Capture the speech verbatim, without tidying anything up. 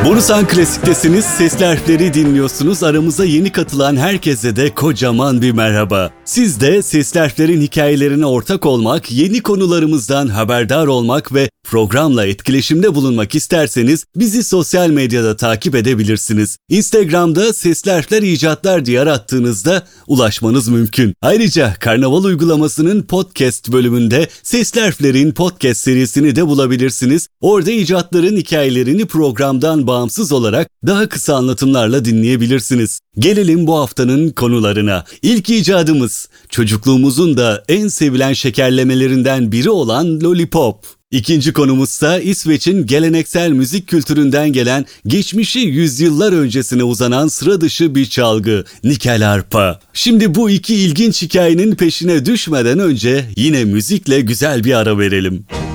Borusan Klasik'tesiniz, Sesli Harfleri dinliyorsunuz. Aramıza yeni katılan herkese de kocaman bir merhaba. Siz de Sesli Harflerin hikayelerine ortak olmak, yeni konularımızdan haberdar olmak ve programla etkileşimde bulunmak isterseniz bizi sosyal medyada takip edebilirsiniz. Instagram'da Sesli Harfler İcatlar diye arattığınızda ulaşmanız mümkün. Ayrıca Karnaval uygulamasının podcast bölümünde Sesli Harflerin podcast serisini de bulabilirsiniz. Orada icatların hikayelerini programdan bağımsız olarak daha kısa anlatımlarla dinleyebilirsiniz. Gelelim bu haftanın konularına. İlk icadımız çocukluğumuzun da en sevilen şekerlemelerinden biri olan Lollipop. İkinci konumuzsa İsveç'in geleneksel müzik kültüründen gelen, geçmişi yüzyıllar öncesine uzanan sıra dışı bir çalgı, nikel arpa. Şimdi bu iki ilginç hikayenin peşine düşmeden önce yine müzikle güzel bir ara verelim.